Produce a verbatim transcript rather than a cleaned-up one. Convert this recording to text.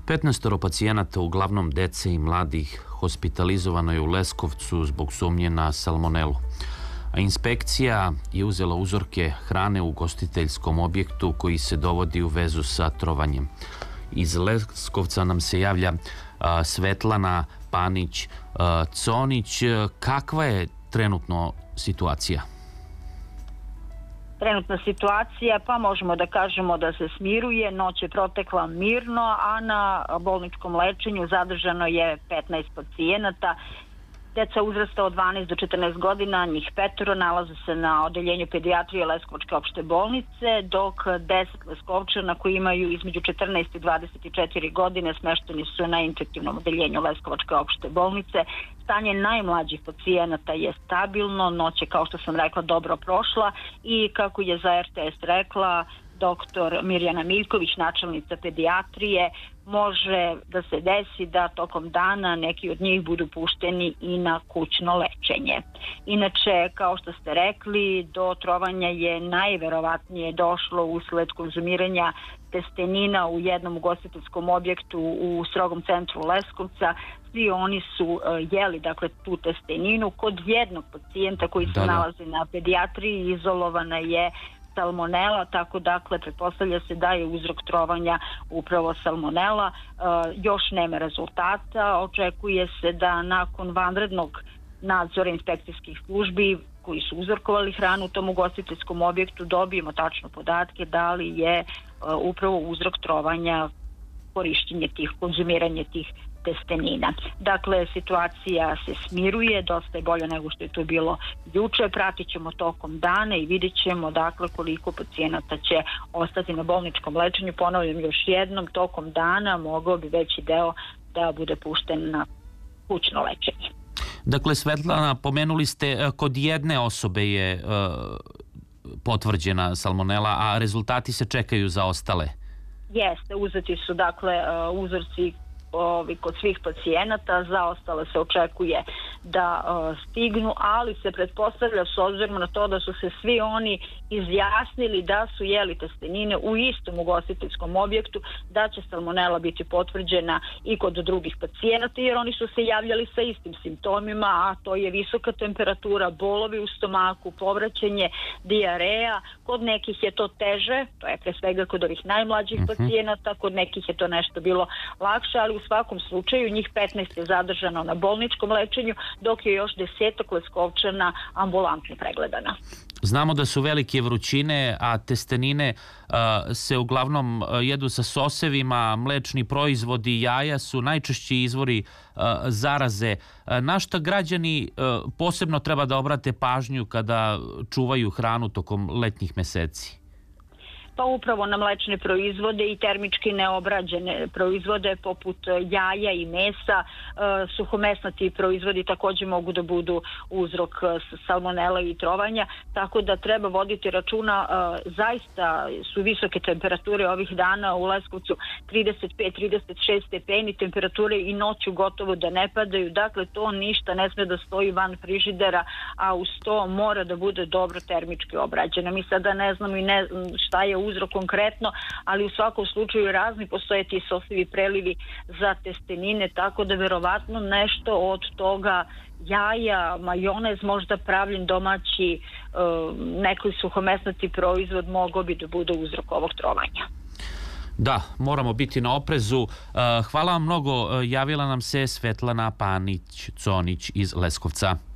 petnaestoro pacijenata, uglavnom dece i mladih, hospitalizovano je u Leskovcu zbog sumnje na salmonelu. A inspekcija je uzela uzorke hrane u ugostiteljskom objektu koji se dovodi u vezu sa trovanjem. Iz Leskovca nam se javlja a, Svetlana Panić-Conić. Kakva je trenutno situacija? Trenutna situacija, pa možemo da kažemo da se smiruje, noć je protekla mirno, a na bolničkom lečenju zadržano je petnaest pacijenata. Deca uzrasta od dvanaest do četrnaest godina, njih petoro nalaze se na odeljenju pedijatrije Leskovačke opšte bolnice, dok deset Leskovčana koji imaju između četrnaest i dvadeset četiri godine smešteni su na infektivnom odeljenju Leskovačke opšte bolnice. Stanje najmlađih pacijenata je stabilno, noć je, kao što sam rekla, dobro prošla i kako je za er te es rekla doktor Mirjana Miljković, načelnica pedijatrije, može da se desi da tokom dana neki od njih budu pušteni i na kućno lečenje. Inače, kao što ste rekli, do trovanja je najverovatnije došlo usled konzumiranja testenina u jednom ugostiteljskom objektu u strogom centru Leskovca. Svi oni su jeli dakle tu testeninu. Kod jednog pacijenta koji se da, da. nalazi na pedijatriji izolovana je salmonela, tako dakle pretpostavlja se da je uzrok trovanja upravo salmonela. E, još nema rezultata, očekuje se da nakon vanrednog nadzora inspekcijskih službi koji su uzorkovali hranu u tom ugostiteljskom objektu dobijemo tačno podatke da li je e, upravo uzrok trovanja korišćenje tih, konzumiranje tih testenina. Dakle, situacija se smiruje, dosta je bolje nego što je to bilo juče. Pratit ćemo tokom dana i vidjet ćemo dakle koliko pacijenata će ostati na bolničkom lečenju. Ponavljam još jednom, tokom dana mogao bi veći deo da bude pušten na kućno lečenje. Dakle, Svetlana, pomenuli ste kod jedne osobe je uh, potvrđena salmonela, a rezultati se čekaju za ostale. Jeste, uzeti su dakle uh, uzorci ovi kod svih pacijenata, za ostale se očekuje da uh, stignu, ali se pretpostavlja s obzirom na to da su se svi oni izjasnili da su jeli testenine u istom ugostiteljskom objektu, da će salmonela biti potvrđena i kod drugih pacijenata, jer oni su se javljali sa istim simptomima, a to je visoka temperatura, bolovi u stomaku, povraćanje, dijareja. Kod nekih je to teže, to je pre svega kod ovih najmlađih uh-huh. pacijenata, kod nekih je to nešto bilo lakše, ali u svakom slučaju njih petnaest je zadržano na bolničkom lečenju, dok je još desetak Leskovčana ambulantno pregledana. Znamo da su velike vrućine, a testenine uh, se uglavnom uh, jedu sa sosevima, mlečni proizvodi, jaja su najčešći izvori uh, zaraze. Uh, na šta građani uh, posebno treba da obrate pažnju kada čuvaju hranu tokom letnjih meseci? Pa upravo na mlečne proizvode i termički neobrađene proizvode poput jaja i mesa. E, suhomesnati proizvodi također mogu da budu uzrok salmonela i trovanja, tako da treba voditi računa. E, zaista su visoke temperature ovih dana u Leskovcu, trideset pet trideset šest stepeni, temperature i noću gotovo da ne padaju, dakle to ništa ne sme da stoji van frižidera, a uz to mora da bude dobro termički obrađeno. Mi sada ne znamo i ne šta je uzrok konkretno, ali u svakom slučaju razni postoje ti sosevi prelivi za testenine, tako da verovatno nešto od toga, jaja, majonez, možda pravljen domaći, neki suhomesnati proizvod mogao bi da bude uzrok ovog trovanja. Da, moramo biti na oprezu. Hvala vam mnogo. Javila nam se Svetlana Panić-Conić iz Leskovca.